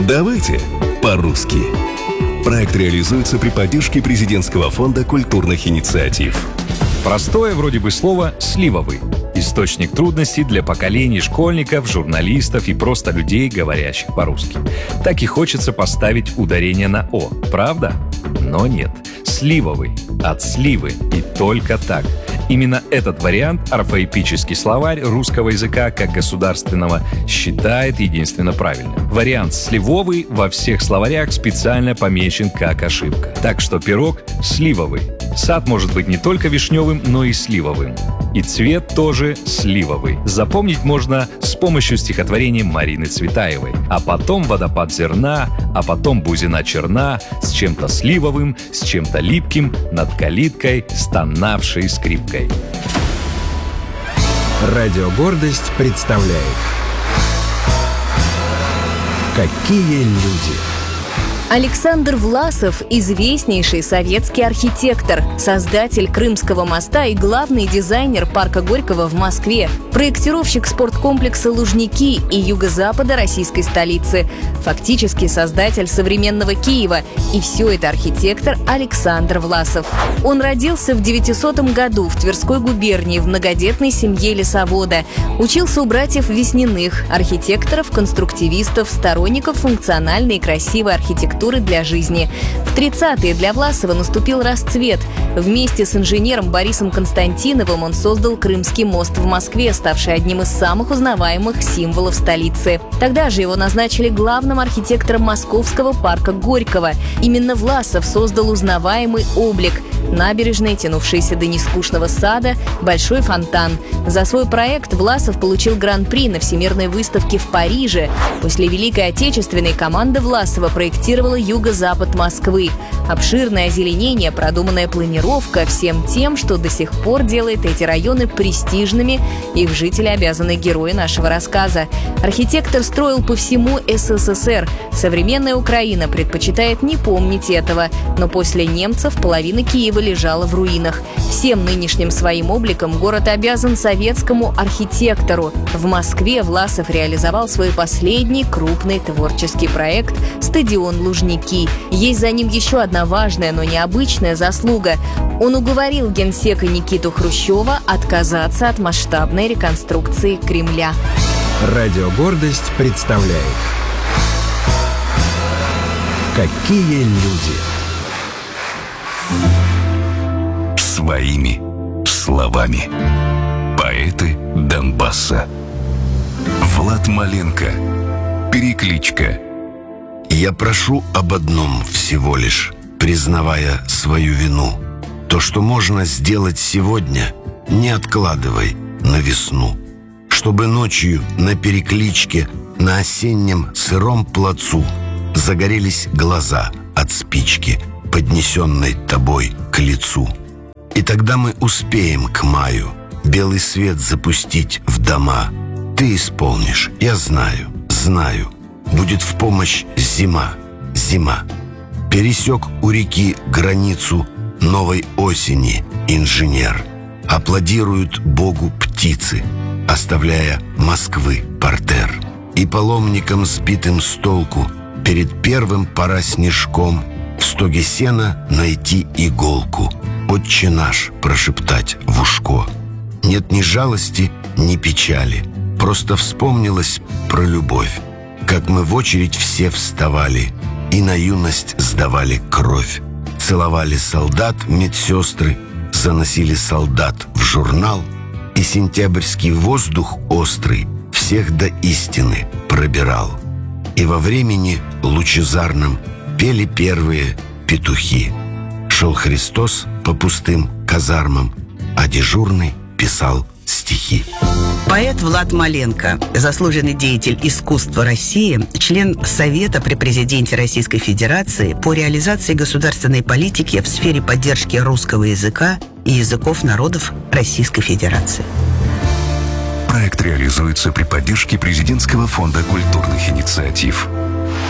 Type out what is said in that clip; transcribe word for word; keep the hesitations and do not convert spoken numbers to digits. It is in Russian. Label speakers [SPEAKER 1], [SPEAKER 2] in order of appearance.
[SPEAKER 1] Давайте по-русски. Проект реализуется при поддержке Президентского фонда культурных инициатив.
[SPEAKER 2] Простое вроде бы слово «сливовый». Источник трудностей для поколений школьников, журналистов и просто людей, говорящих по-русски. Так и хочется поставить ударение на «о», правда? Но нет. Сливовый. От сливы. И только так. Именно этот вариант орфоэпический словарь русского языка как государственного считает единственно правильным. Вариант «сливовый» во всех словарях специально помечен как ошибка. Так что пирог сливовый. Сад может быть не только вишневым, но и сливовым. И цвет тоже сливовый. Запомнить можно с помощью стихотворения Марины Цветаевой. А потом водопад зерна, а потом бузина черна, с чем-то сливовым, с чем-то липким, над калиткой, стонавшей скрипкой.
[SPEAKER 3] Радио «Гордость» представляет «Какие люди».
[SPEAKER 4] Александр Власов – известнейший советский архитектор, создатель Крымского моста и главный дизайнер парка Горького в Москве, проектировщик спорткомплекса «Лужники» и юго-запада российской столицы, фактически создатель современного Киева. И все это архитектор Александр Власов. Он родился в девятисотом году в Тверской губернии в многодетной семье лесовода. Учился у братьев Весниных, архитекторов, конструктивистов, сторонников функциональной и красивой архитектуры для жизни. В тридцатые для Власова наступил расцвет. Вместе с инженером Борисом Константиновым он создал Крымский мост в Москве, ставший одним из самых узнаваемых символов столицы. Тогда же его назначили главным архитектором Московского парка Горького. Именно Власов создал узнаваемый облик: набережная, тянувшаяся до нескучного сада, большой фонтан. За свой проект Власов получил гран-при на Всемирной выставке в Париже. После Великой Отечественной команда Власова проектировала юго-запад Москвы. Обширное озеленение, продуманная планировка — всем тем, что до сих пор делает эти районы престижными, их жители обязаны герою нашего рассказа. Архитектор строил по всему СССР. Современная Украина предпочитает не помнить этого, но после немцев половина Киева лежала в руинах. Всем нынешним своим обликом город обязан советскому архитектору. В Москве Власов реализовал свой последний крупный творческий проект — стадион «Лужники». Есть за ним еще одна важная, но необычная заслуга. Он уговорил генсека Никиту Хрущева отказаться от масштабной реконструкции Кремля.
[SPEAKER 3] Радио «Гордость» представляет «Какие люди».
[SPEAKER 1] Своими словами. Поэты Донбасса. Влад Маленко. Перекличка.
[SPEAKER 5] Я прошу об одном всего лишь, признавая свою вину. То, что можно сделать сегодня, не откладывай на весну. Чтобы ночью на перекличке на осеннем сыром плацу загорелись глаза от спички, поднесенной тобой к лицу. И тогда мы успеем к маю белый свет запустить в дома. Ты исполнишь, я знаю, знаю. Будет в помощь зима, зима. Пересек у реки границу новой осени инженер. Аплодируют Богу птицы, оставляя Москвы портер. И паломникам, сбитым с толку, перед первым пора снежком в стоге сена найти иголку, «Отче наш» прошептать в ушко. Нет ни жалости, ни печали, просто вспомнилось про любовь, как мы в очередь все вставали и на юность сдавали кровь. Целовали солдат медсестры, заносили солдат в журнал, и сентябрьский воздух острый всех до истины пробирал. И во времени лучезарном пели первые петухи. Шел Христос по пустым казармам, а дежурный писал стихи.
[SPEAKER 6] Поэт Влад Маленко, заслуженный деятель искусства России, член Совета при президенте Российской Федерации по реализации государственной политики в сфере поддержки русского языка и языков народов Российской Федерации.
[SPEAKER 1] Проект реализуется при поддержке Президентского фонда культурных инициатив.